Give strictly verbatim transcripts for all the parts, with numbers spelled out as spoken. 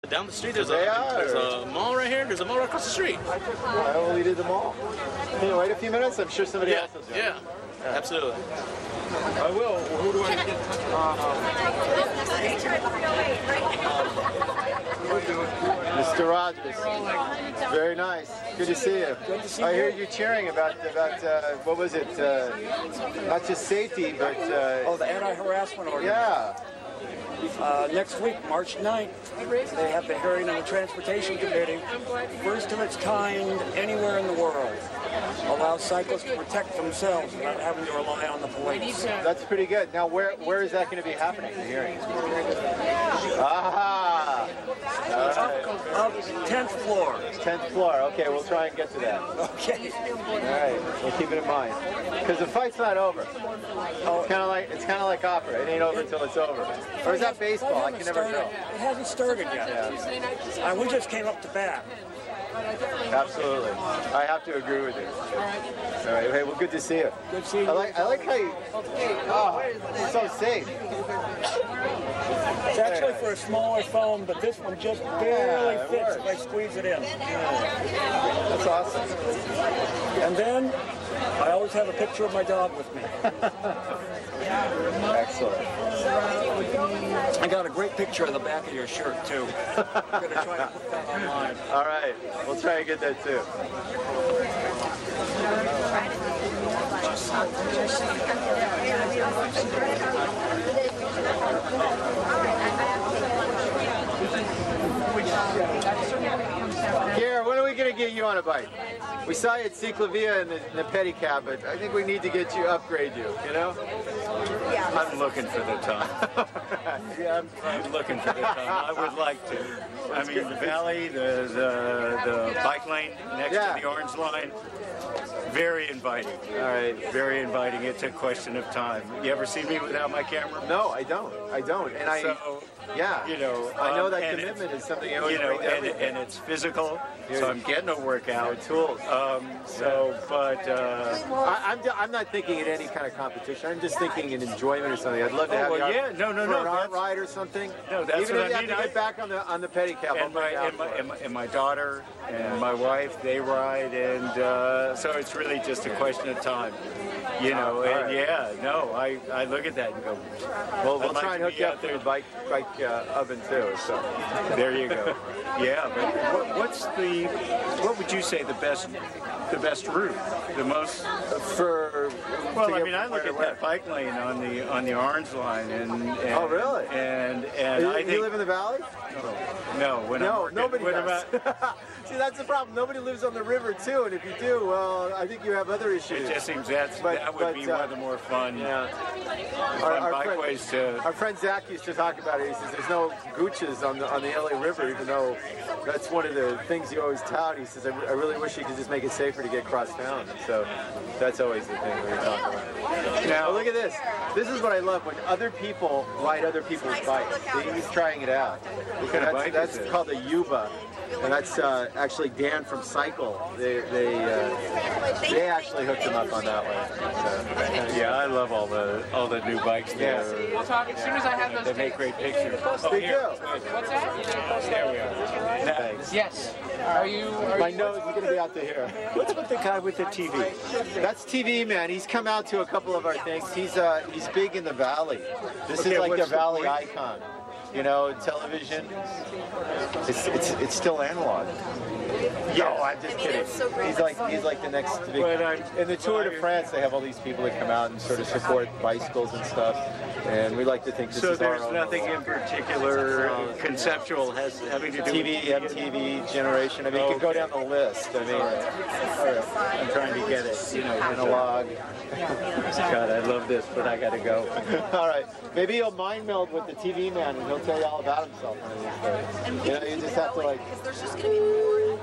Down the street, there's a, They are. there's a mall right here. There's a mall right across the street. I only did the mall. Can you wait a few minutes? I'm sure somebody Yeah, else will do it. yeah, Yeah. absolutely. I will. Who do I get? Mister Rogers. Very nice. Good to see you. Good to see I you. hear you cheering about about uh, what was it? Uh, not just safety, but uh, Oh, the anti-harassment order. yeah. Uh, next week, March ninth, they have the hearing on the Transportation Committee. First of its kind anywhere in the world. Allows cyclists to protect themselves without having to rely on the police. That's pretty good. Now, where where is that going to be happening? The hearing. Ah. All right. Up tenth floor. tenth floor. Okay, we'll try and get to that. Okay. All right, we'll keep it in mind. Because the fight's not over. It's kind of like it's kind of like opera. It ain't over until it's over. Or is that baseball? I can never Started- tell. It hasn't started yet. Yeah, Uh, we just came up to bat. absolutely. I have to agree with you. All right. Hey, well, good to see you. Good seeing I you. like I like how you. Oh, it's so safe. It's actually for a smaller phone, but this one just barely Yeah, it fits if works. I squeeze it in. That's awesome. And then I always have a picture of my dog with me. Excellent. I got a great picture of the back of your shirt too. I'm gonna try to put that online. All right, we'll try and get that too. Gare, when are we going to get you on a bike? We saw you at Ciclavia in the, in the pedicab, but I think we need to get you, upgrade you, you know? I'm looking for the time. Yeah, I'm, I'm looking for the time. I would like to. I mean, the valley, the the, the bike lane next Yeah. to the orange line, very inviting. all right. Very inviting. It's a question of time. You ever see me without my camera? No, I don't. I don't. And I, So, yeah, you know, I know um, that and commitment it's- is something you always You know, bring to and, everything. and it's physical, Yeah. so I'm getting a workout. They're tools. Um, so, but uh, I, I'm, I'm not thinking in any kind of competition. I'm just thinking in enjoyment or something. I'd love to Oh, have well, you out yeah. No, no, for no, an art that's- ride or something. No, that's Even what if you I have mean. to get I- back on the on the pedicab, I'll and bring my, you out and, my, for it. and, my, and my daughter and my wife, they ride, and uh, so it's really just a question of time. You know, all and right. yeah, no, I, I look at that and go, Well, we'll I'd like try and to hook be you out up for there. the bike bike uh, oven too. So there you go. Yeah, but what, what's the, what would you say the best, the best route, the most? for Well, to I get mean, I from look where at to that bike lane on the on the orange line, and, and Oh, really? And where. and You, I you think live in the valley? no, when No, I'm, nobody when does. I'm out, See, that's the problem. Nobody lives on the river too, and if you do, well, I think you have other issues. it just seems that's But- that would but, be uh, one of the more fun. Yeah. Fun Our- our bikeways to. Our friend Zach used to talk about it. He says there's no gooches on the on the L A River, even though that's one of the things you always tout. He says I, I really wish you could just make it safer to get across town. So that's always the thing we talk about. Now look at this. This is what I love when other people ride other people's bikes. See, he's trying it out. What kind of That's, bike that's is it? called a Yuba. And that's uh, actually Dan from Cycle. They they uh, they actually hooked him up on that one. So, Yeah, I love all the all the new bikes there. Yeah. We'll talk as soon as I have those They make tickets. great pictures. Oh, They here. do. What's that? There we are. Thanks. Yes. Are you? Are My you nose is going to be out to here. What's with the guy with the T V? That's T V, man. He's come out to a couple of our things. He's uh, he's big in the valley. This Okay, is like the what's the valley point? icon. You know, television. It's it's it's still analog. No, I'm just kidding. He's like he's like the next big. But I'm- In the Tour de France, they have all these people that come out and sort of support bicycles and stuff. And we like to think this So is our there's own nothing in particular conceptual has having to do T V, with M T V generation. I mean, you can go down the list. I mean, I'm trying to get it. You know, analog. God, I love this, but I gotta go. All right. Maybe he'll mind meld with the T V man and he'll tell you all about himself one of these days. You know, you just have to like. There's just going to be more.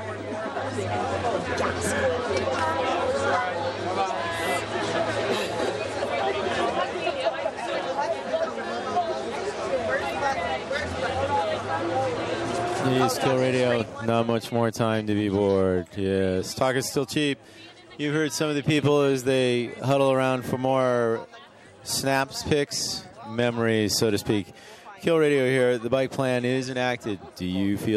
East Kill Radio, not much more time to be bored. Yes, talk is still cheap. You've heard some of the people as they huddle around for more snaps, pics, memories, so to speak. Kill Radio here. The bike plan is enacted. Do you feel